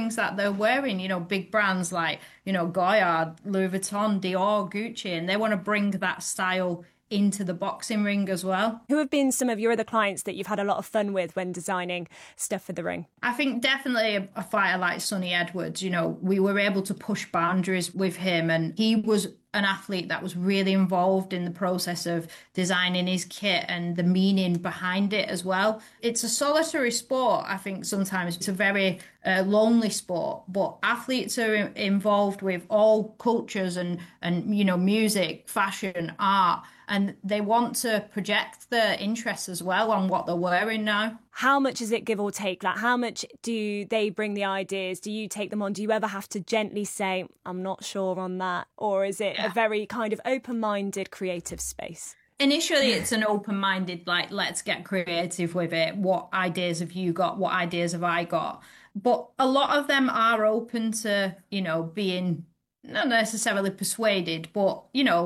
things that they're wearing, big brands like, Goyard, Louis Vuitton, Dior, Gucci, and they want to bring that style into the boxing ring as well. Who have been some of your other clients that you've had a lot of fun with when designing stuff for the ring? I think definitely a fighter like Sonny Edwards, we were able to push boundaries with him, and he was an athlete that was really involved in the process of designing his kit and the meaning behind it as well. It's a solitary sport. I think sometimes it's a very lonely sport, but athletes are involved with all cultures and music, fashion, art, and they want to project their interests as well on what they're wearing now. How much is it give or take? Like, how much do they bring the ideas? Do you take them on? Do you ever have to gently say, I'm not sure on that? Or is it a very kind of open-minded creative space? Initially, it's an open-minded, like, let's get creative with it. What ideas have you got? What ideas have I got? But a lot of them are open to, being not necessarily persuaded, but,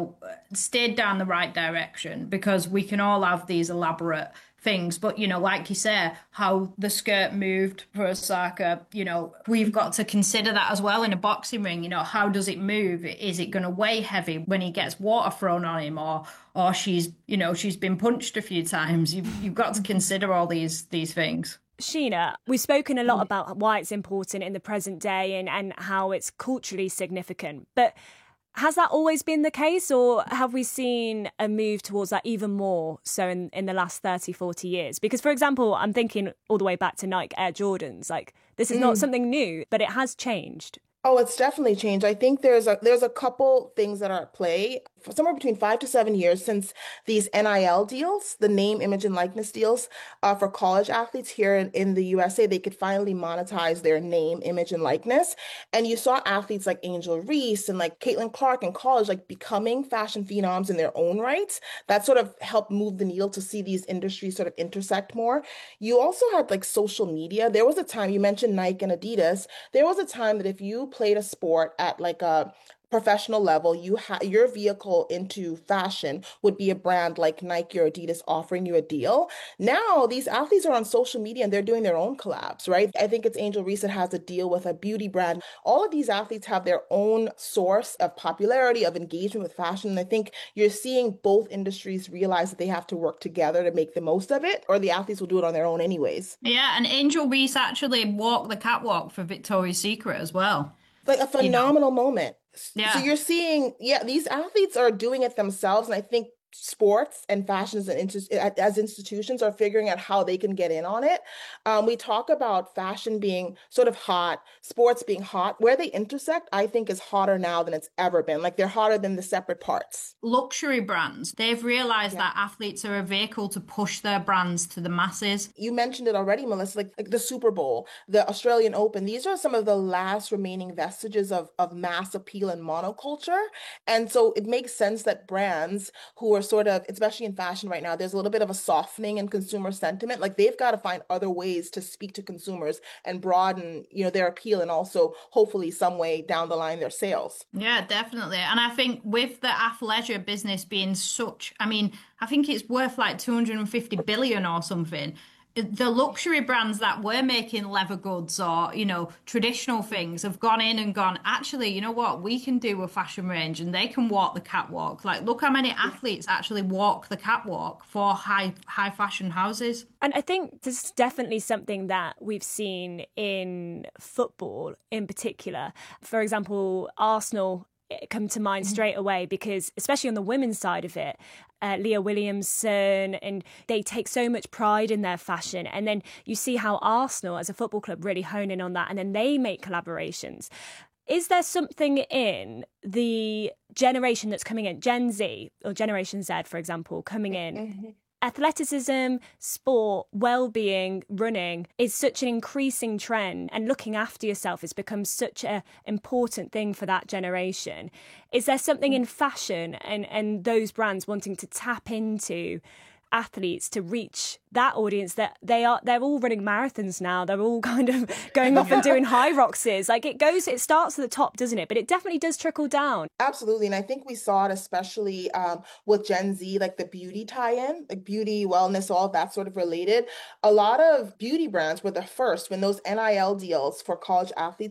steered down the right direction, because we can all have these elaborate things. But, like you say, how the skirt moved for Osaka, we've got to consider that as well in a boxing ring. How does it move? Is it going to weigh heavy when he gets water thrown on him, or she's been punched a few times? You've got to consider all these things. Sheena, we've spoken a lot about why it's important in the present day and how it's culturally significant, but has that always been the case, or have we seen a move towards that even more so in the last 30, 40 years? Because, for example, I'm thinking all the way back to Nike Air Jordans. Like, this is not something new, but it has changed. Oh, it's definitely changed. I think there's a couple things that are at play for somewhere between 5 to 7 years since these NIL deals, the name, image, and likeness deals, for college athletes here in the USA, they could finally monetize their name, image, and likeness. And you saw athletes like Angel Reese and like Caitlin Clark in college, like becoming fashion phenoms in their own rights. That sort of helped move the needle to see these industries sort of intersect more. You also had like social media. There was a time, you mentioned Nike and Adidas. There was a time that if you played a sport at like a professional level, your vehicle into fashion would be a brand like Nike or Adidas offering you a deal. Now these athletes are on social media and they're doing their own collabs, right? I think it's Angel Reese that has a deal with a beauty brand. All of these athletes have their own source of popularity, of engagement with fashion. And I think you're seeing both industries realize that they have to work together to make the most of it, or the athletes will do it on their own anyways. Yeah, and Angel Reese actually walked the catwalk for Victoria's Secret as well. Like a phenomenal moment. So Yeah. you're seeing, yeah, these athletes are doing it themselves. And I think sports and fashions and as institutions are figuring out how they can get in on it. We talk about fashion being sort of hot, sports being hot. Where they intersect, I think, is hotter now than it's ever been. Like, they're hotter than the separate parts. Luxury brands, they've realized that athletes are a vehicle to push their brands to the masses. You mentioned it already, Melissa, like the Super Bowl, the Australian Open. These are some of the last remaining vestiges of mass appeal and monoculture. And so it makes sense that brands who are sort of, especially in fashion right now, there's a little bit of a softening in consumer sentiment. Like, they've got to find other ways to speak to consumers and broaden, their appeal, and also hopefully some way down the line their sales. Yeah, definitely. And I think with the athleisure business being such, I think it's worth like 250 billion or something. The luxury brands that were making leather goods or, traditional things have gone in and gone, actually, you know what, we can do a fashion range and they can walk the catwalk. Like, look how many athletes actually walk the catwalk for high fashion houses. And I think this is definitely something that we've seen in football in particular. For example, Arsenal come to mind straight away because, especially on the women's side of it, Leah Williamson, and they take so much pride in their fashion. And then you see how Arsenal as a football club really hone in on that, and then they make collaborations. Is there something in the generation that's coming in, Gen Z or Generation Z, for example, coming in? Athleticism, sport, well-being, running is such an increasing trend, and looking after yourself has become such an important thing for that generation. Is there something in fashion and those brands wanting to tap into athletes to reach that audience that they're all running marathons now? They're all kind of going off and doing high roxes. Like, it starts at the top, doesn't it? But it definitely does trickle down. Absolutely. And I think we saw it especially with Gen Z, like the beauty tie-in, like beauty, wellness, all that sort of related. A lot of beauty brands were the first when those NIL deals for college athletes